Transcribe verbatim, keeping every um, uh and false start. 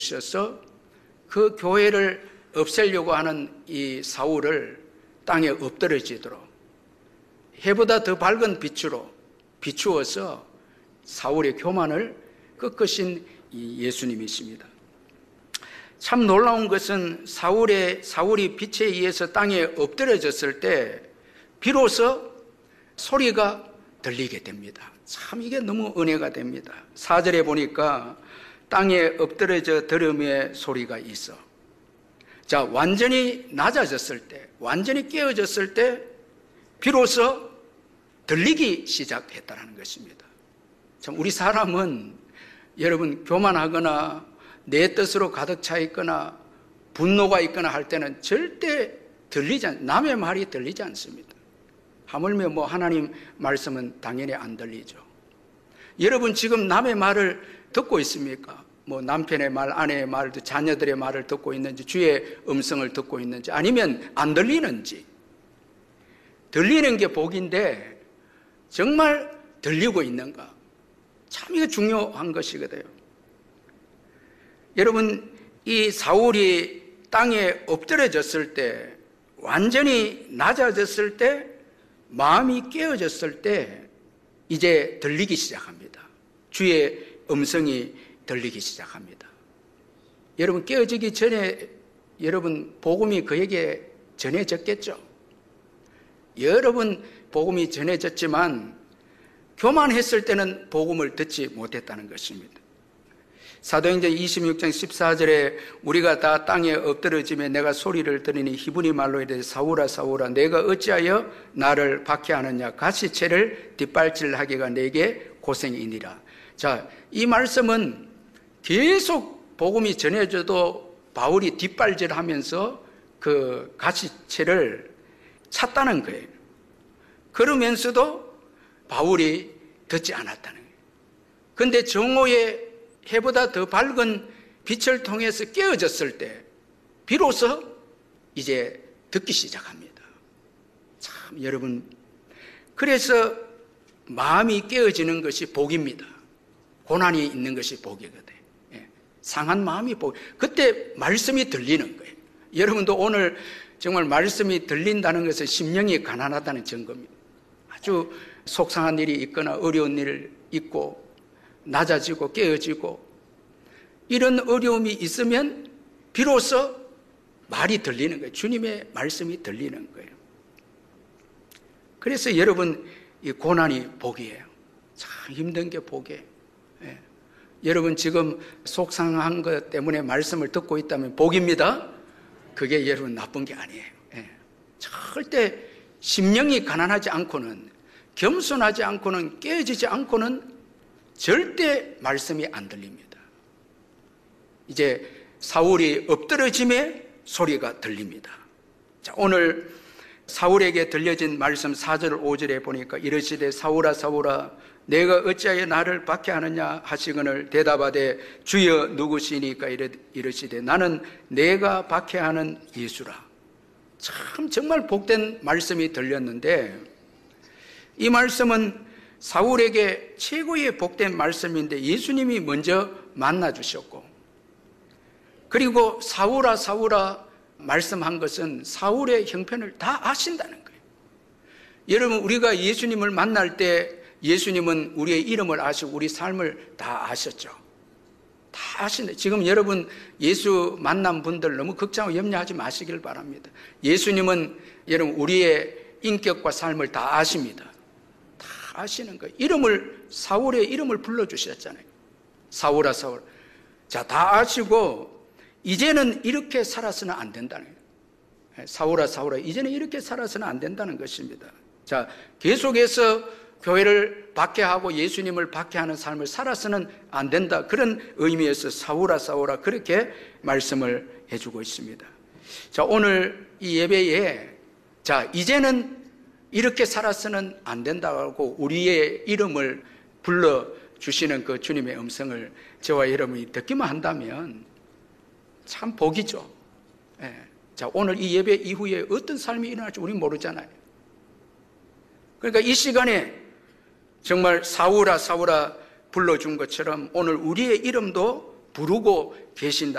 주셔서 그 교회를 없애려고 하는 이 사울을 땅에 엎드러지도록 해보다 더 밝은 빛으로 비추어서 사울의 교만을 꺾으신 이 예수님이십니다. 참 놀라운 것은 사울의, 사울이 빛에 의해서 땅에 엎드려졌을 때 비로소 소리가 들리게 됩니다. 참 이게 너무 은혜가 됩니다. 사 절에 보니까 땅에 엎드려져 들음의 소리가 있어. 자, 완전히 낮아졌을 때, 완전히 깨어졌을 때 비로소 들리기 시작했다는 것입니다. 참 우리 사람은 여러분 교만하거나 내 뜻으로 가득 차 있거나 분노가 있거나 할 때는 절대 들리지 않, 남의 말이 들리지 않습니다. 하물며 뭐 하나님 말씀은 당연히 안 들리죠. 여러분 지금 남의 말을 듣고 있습니까? 뭐 남편의 말, 아내의 말, 자녀들의 말을 듣고 있는지, 주의 음성을 듣고 있는지, 아니면 안 들리는지. 들리는 게 복인데 정말 들리고 있는가? 참 이거 중요한 것이거든요. 여러분, 이 사울이 땅에 엎드려졌을 때, 완전히 낮아졌을 때, 마음이 깨어졌을 때 이제 들리기 시작합니다. 주의 음성이 들리기 시작합니다. 여러분 깨어지기 전에 여러분 복음이 그에게 전해졌겠죠. 여러분 복음이 전해졌지만 교만했을 때는 복음을 듣지 못했다는 것입니다. 사도행전 이십육 장 십사 절에 우리가 다 땅에 엎드러지며 내가 소리를 들으니 히브리 말로 이르되 사울아 사울아 내가 어찌하여 나를 박해하느냐 가시채를 뒷발질하기가 내게 고생이니라. 자, 이 말씀은 계속 복음이 전해져도 바울이 뒷발질하면서 그 가시채를 찼다는 거예요. 그러면서도 바울이 듣지 않았다는 거예요. 그런데 정오의 해보다 더 밝은 빛을 통해서 깨어졌을 때 비로소 이제 듣기 시작합니다. 참 여러분, 그래서 마음이 깨어지는 것이 복입니다. 고난이 있는 것이 복이거든요. 예. 상한 마음이 복. 그때 말씀이 들리는 거예요. 여러분도 오늘 정말 말씀이 들린다는 것은 심령이 가난하다는 증거입니다. 아주 속상한 일이 있거나 어려운 일이 있고 낮아지고 깨어지고 이런 어려움이 있으면 비로소 말이 들리는 거예요. 주님의 말씀이 들리는 거예요. 그래서 여러분 이 고난이 복이에요. 참 힘든 게 복이에요. 예. 여러분 지금 속상한 것 때문에 말씀을 듣고 있다면 복입니다. 그게 여러분 나쁜 게 아니에요. 예. 절대 심령이 가난하지 않고는 겸손하지 않고는 깨어지지 않고는 절대 말씀이 안 들립니다. 이제 사울이 엎드러짐에 소리가 들립니다. 자, 오늘 사울에게 들려진 말씀 사 절 오 절에 보니까 이르시되 사울아 사울아 내가 어찌하여 나를 박해하느냐 하시거늘 대답하되 주여 누구시니까 이르시되 나는 내가 박해하는 예수라. 참 정말 복된 말씀이 들렸는데 이 말씀은 사울에게 최고의 복된 말씀인데 예수님이 먼저 만나주셨고 그리고 사울아 사울아 말씀한 것은 사울의 형편을 다 아신다는 거예요. 여러분 우리가 예수님을 만날 때 예수님은 우리의 이름을 아시고 우리 삶을 다 아셨죠. 다 아신다. 지금 여러분 예수 만난 분들 너무 걱정하고 염려하지 마시길 바랍니다. 예수님은 여러분 우리의 인격과 삶을 다 아십니다. 다 아시는 거예요. 이름을 사울의 이름을 불러주셨잖아요. 사울아 사울. 자, 다 아시고 이제는 이렇게 살아서는 안 된다는 거예요. 사울아 사울아 이제는 이렇게 살아서는 안 된다는 것입니다. 자, 계속해서 교회를 박해하고 예수님을 박해하는 삶을 살아서는 안 된다. 그런 의미에서 사울아 사울아 그렇게 말씀을 해주고 있습니다. 자, 오늘 이 예배에 자 이제는 이렇게 살아서는 안 된다고 우리의 이름을 불러주시는 그 주님의 음성을 저와 여러분이 듣기만 한다면 참 복이죠. 예. 자, 오늘 이 예배 이후에 어떤 삶이 일어날지 우리는 모르잖아요. 그러니까 이 시간에 정말 사울아 사울아 불러준 것처럼 오늘 우리의 이름도 부르고 계신다.